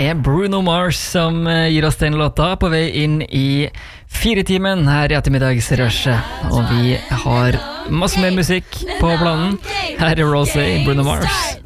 med Bruno Mars som gir oss den låta på vei inn i 4-timen her i ettermiddagsrushet. Og vi har masse mer musikk på planen. Her er Rosé, Bruno Mars.